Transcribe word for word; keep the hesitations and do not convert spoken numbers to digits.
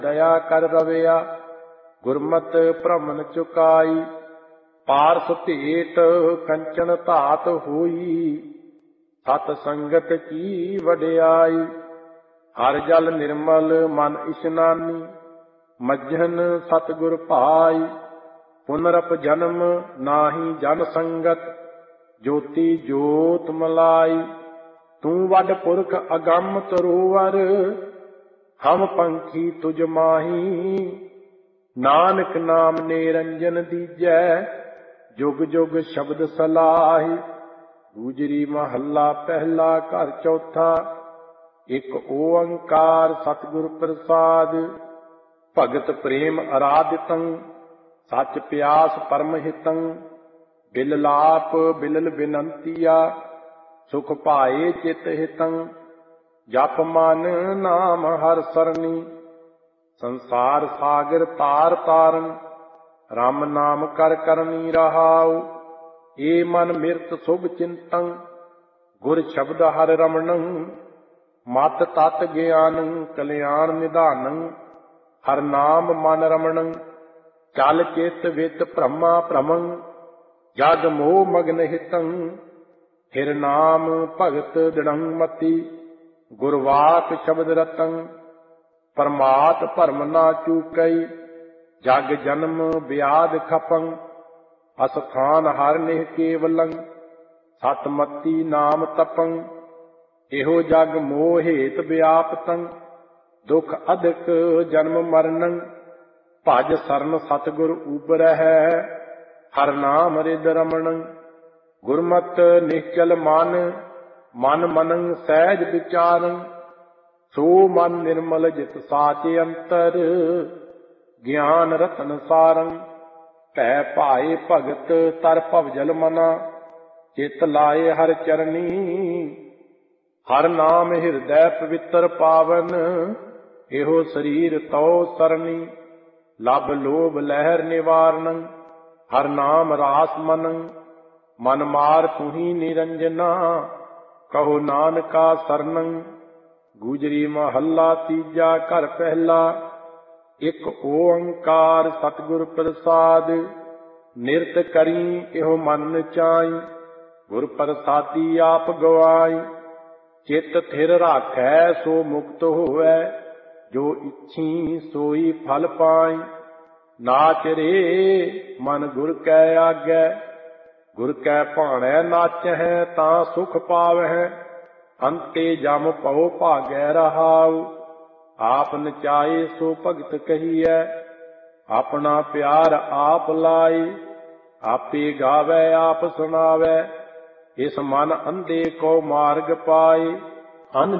ਦਇਆ ਕਰ ਰਵਿਆ, ਗੁਰਮਤਿ ਭ੍ਰਮਨ ਚੁਕਾਈ। ਪਾਰਸ ਭੇਟ ਕੰਚਨ ਧਾਤ ਹੋਈ, ਸਤ ਸੰਗਤ ਕੀ ਵਡਿਆਈ। ਹਰ ਜਲ ਨਿਰਮਲ ਮਨ ਇਸ਼ਨਾਨੀ, ਮੱਝਨ ਸਤਿਗੁਰ ਭਾਈ। ਪੁਨਰਪ ਜਨਮ ਨਾਹੀ ਜਨ ਸੰਗਤ, ਜੋਤੀ ਜੋਤ ਮਲਾਈ। ਤੂੰ ਵੱਡ ਪੁਰਖ ਅਗੰਮ ਤਰੋਵਰ, ਹਮ ਪੰਖੀ ਤੁਜ ਮਾਹੀ। ਨਾਨਕ ਨਾਮ ਨਿਰੰਜਨ ਦੀਜੈ, ਜੁਗ ਜੁਗ ਸ਼ਬਦ ਸਲਾਹੀ। ਗੂਜਰੀ ਮਹੱਲਾ ਪਹਿਲਾ ਘਰ ਚੌਥਾ। ਇੱਕ ਓੰਕਾਰ ਸਤਿਗੁਰ ਪ੍ਰਸਾਦ। ਭਗਤ ਪ੍ਰੇਮ ਅਰਾਧਿਤੰ, ਸੱਚ ਪਿਆਸ ਪਰਮ ਹਿਤੰ। ਬਿਲ ਲਾਪ ਬਿਲਲ ਬਿਨੰਤੀਆ, ਸੁਖ ਪਾਏ ਚਿਤ ਹਿਤੰ। ਜਪ ਮਨ ਨਾਮ ਹਰਿ ਸਰਣੀ, ਸੰਸਾਰ ਸਾਗਰ ਤਾਰ ਤਾਰਨ। ਰਾਮ ਨਾਮ ਕਰ ਕਰਨੀ ਰਹਾਉ, ਏ ਮਨ ਮਿਰਤ ਸੁਭ ਚਿੰਤੰ। ਗੁਰ ਸ਼ਬਦ ਹਰਿ ਰਮਣੰ, ਮਤ ਤਤ ਗਿਆਨੰ। ਕਲਿਆਣ ਨਿਧਾਨੰ, ਹਰਿ ਨਾਮ ਮਨ ਰਮਣੰ। ਚਲ ਚਿਤ ਵਿਤ ਭ੍ਰਮਾ ਭ੍ਰਮੰ, ਜਗ ਮੋਹ ਮਗਨ ਹਿਤੰ। ਹਿਰ ਨਾਮ ਭਗਤ ਦ੍ਰਿੜੰ ਮਤੀ, ਗੁਰਵਾਕ ਸ਼ਬਦ ਰਤੰ। ਪਰਮਾਤ ਭਰਮ ਨਾ ਚੂਕਈ, ਜਗ ਜਨਮ ਵਿਆਦ ਖਪੰ। ਅਸਥਾਨ ਹਰਿ ਨਿਹ ਕੇਵਲੰ, ਸਤਮਤੀ ਨਾਮ ਤਪੰ। ਇਹੋ ਜਗ ਮੋਹ ਹੇਤ ਵਿਆਪਤੰ, ਦੁਖ ਅਧਿਕ ਜਨਮ ਮਰਨੰ। ਭਜ ਸਰਨ ਸਤਿਗੁਰ ਉਬਰਹਿ, ਹਰਿ ਨਾਮ ਰਿਦ ਰਮਣੰ। ਗੁਰਮਤ ਨਿਸ਼ਚਲ ਮਨ, ਮਨ ਮਨੰ ਸਹਿਜ ਵਿਚਾਰੰ। ਸੋ ਮਨ ਨਿਰਮਲ ਜਿਤ ਸਾਚੇ ਅੰਤਰ, ਗਿਆਨ ਰਤਨ ਸਾਰੰ। ਭੈ ਭਾਏ ਭਗਤ ਤਰ ਭਵਜਲ ਮਨਾ, ਚਿਤ ਲਾਏ ਹਰਿ ਚਰਨੀ। ਹਰਿ ਨਾਮ ਹਿਰਦੈ ਪਵਿੱਤਰ ਪਾਵਨ, ਇਹੋ ਸਰੀਰ ਤਉ ਸਰਨੀ। ਲਭ ਲੋਭ ਲਹਿਰ ਨਿਵਾਰਣੰ, ਹਰਿ ਨਾਮ ਰਾਸ ਮਨੰ। ਮਨ ਮਾਰ ਤੁਹੀ ਨਿਰੰਜਨਾ, ਕਹੋ ਨਾਨਕਾ ਸਰਨੰ। ਗੂਜਰੀ ਮਹੱਲਾ ਤੀਜਾ ਘਰ ਪਹਿਲਾ। ਇੱਕ ਓੰਕਾਰ ਸਤਿਗੁਰ ਪ੍ਰਸਾਦ। ਨਿਰਤ ਕਰੀ ਇਹੋ ਮਨ ਨਚਾਈ, ਗੁਰ ਪ੍ਰਸਾਦੀ ਆਪ ਗਵਾਈ। ਚਿਤ ਥਿਰ ਰਾਖੈ ਸੋ ਮੁਕਤ ਹੋਵੈ, ਜੋ ਇੱਛੀ ਸੋਈ ਫਲ ਪਾਈ। ਨਾਚ ਰੇ ਮਨ ਗੁਰ ਕੈ ਆਗੈ, ਗੁਰ ਕੈ ਭਾਣੈ ਨਾਚਹਿ ਤਾਂ ਸੁਖ ਪਾਵਹਿ। ਅੰਤੇ ਜਮ ਪਉ ਭਾਗੈ ਰਹਾਉ, ਆਪ ਨਚਾਏ ਸੋ ਭਗਤ ਕਹੀਐ। ਆਪਣਾ ਪਿਆਰ ਆਪ ਲਾਈ, ਆਪੇ ਗਾਵੈ ਆਪ ਸੁਣਾਵੈ। ਇਸ ਮਨ ਅੰਧੇ ਕੋ ਮਾਰਗ ਪਾਏ, ਅਨ